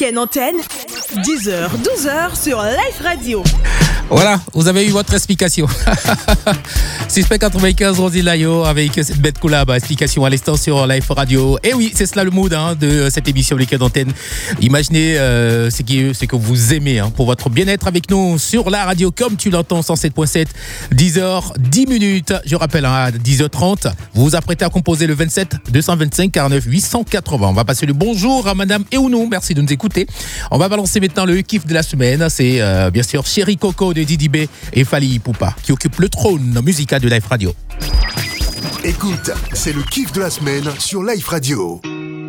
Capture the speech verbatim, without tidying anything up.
week-end antenne, dix heures, douze heures sur Life Radio. Voilà, vous avez eu votre explication. Suspect quatre-vingt-quinze, Rosie Layo avec cette bête collab, explication à l'instant sur Life Radio. Et oui, c'est cela le mood hein, de cette émission week-end antenne. Imaginez euh, ce, qui, ce que vous aimez hein, pour votre bien-être avec nous sur la radio, comme tu l'entends, cent sept point sept, dix heures, dix minutes. Je rappelle, hein, à dix heures trente, vous vous apprêtez à composer le vingt-sept deux cent vingt-cinq quarante-neuf huit cent quatre-vingts. On va passer le bonjour à Madame Eounou. Merci de nous écouter. On va balancer maintenant le kiff de la semaine. C'est euh, bien sûr Chéri Coco de Didi B et Fali Poupa qui occupe le trône musical de Life Radio. Écoute, c'est le kiff de la semaine sur Life Radio.